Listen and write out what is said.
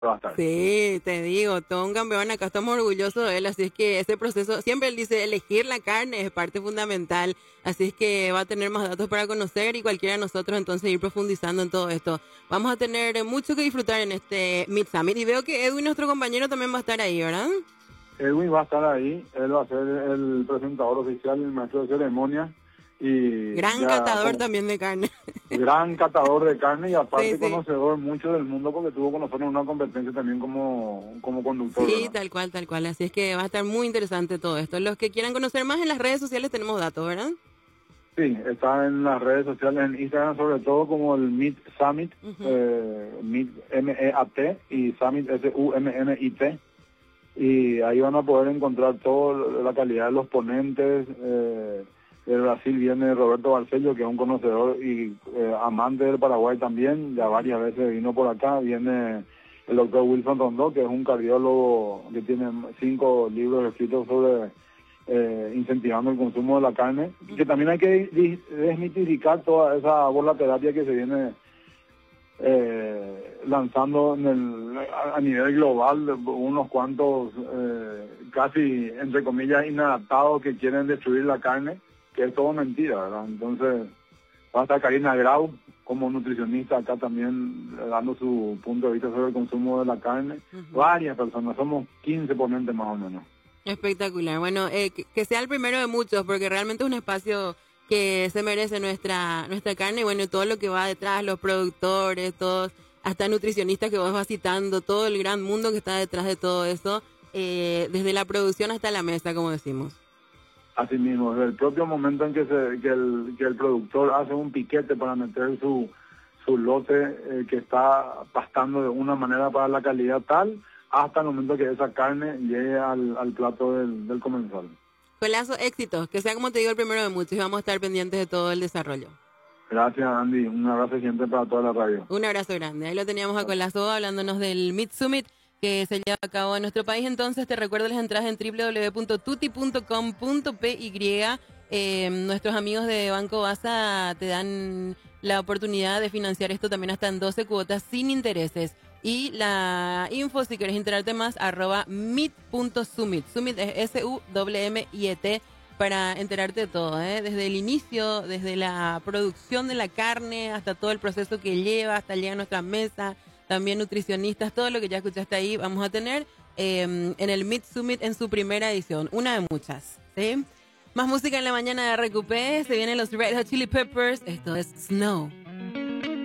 va a estar. Sí, te digo, todo un campeón, acá estamos orgullosos de él, así es que ese proceso, siempre él dice, elegir la carne es parte fundamental, así es que va a tener más datos para conocer y cualquiera de nosotros entonces ir profundizando en todo esto. Vamos a tener mucho que disfrutar en este Meet Summit y veo que Edwin, nuestro compañero, también va a estar ahí, ¿verdad? Edwin va a estar ahí, él va a ser el presentador oficial, el maestro de ceremonia y Gran ya catador como también de carne. gran catador de carne y Sí, aparte sí. conocedor mucho del mundo porque tuvo con nosotros en una competencia también como conductor, Sí, ¿verdad? tal cual. Así es que va a estar muy interesante todo esto. Los que quieran conocer más en las redes sociales tenemos datos, ¿verdad? Sí, está en las redes sociales, en Instagram sobre todo como el Meet Summit, Ujú. Meet MEAT y Summit SUMMIT. Y ahí van a poder encontrar toda la calidad de los ponentes. De Brasil viene Roberto Barcello, que es un conocedor y amante del Paraguay también, ya Ujú. varias veces vino por acá. Viene el doctor Wilson Rondó, que es un cardiólogo que tiene 5 libros escritos sobre incentivando el consumo de la carne, que Ujú. también hay que desmitificar toda esa terapia que se viene lanzando a nivel global unos cuantos casi entre comillas inadaptados que quieren destruir la carne, que es todo mentira, ¿verdad? Entonces va a estar Karina Grau como nutricionista acá también dando su punto de vista sobre el consumo de la carne. Ujú. Varias personas, somos 15 ponentes más o menos. Espectacular. Bueno, que sea el primero de muchos, porque realmente es un espacio que se merece nuestra carne y bueno, y todo lo que va detrás, los productores, todos, hasta nutricionistas que vos vas citando, todo el gran mundo que está detrás de todo eso, desde la producción hasta la mesa, como decimos. Así mismo, desde el propio momento en que el productor hace un piquete para meter su lote que está pastando de una manera para la calidad tal, hasta el momento que esa carne llegue al plato del comensal. Colazo, éxitos, que sea como te digo el primero de muchos y vamos a estar pendientes de todo el desarrollo. Gracias, Andy. Un abrazo siempre para toda la radio. Un abrazo grande. Ahí lo teníamos a Colazo hablándonos del Meet Summit que se lleva a cabo en nuestro país. Entonces te recuerdo las entradas en www.tuti.com.py. Nuestros amigos de Banco Basa te dan la oportunidad de financiar esto también hasta en 12 cuotas sin intereses. Y la info, si quieres enterarte más, @meet.summit. Summit es SUMMIT para enterarte de todo, ¿eh? Desde el inicio, desde la producción de la carne, hasta todo el proceso que lleva, hasta llegar a nuestra mesa, también nutricionistas, todo lo que ya escuchaste ahí vamos a tener en el Meet Summit en su primera edición, una de muchas, ¿sí? Más música en la mañana de Recupé, se vienen los Red Hot Chili Peppers, esto es Snow.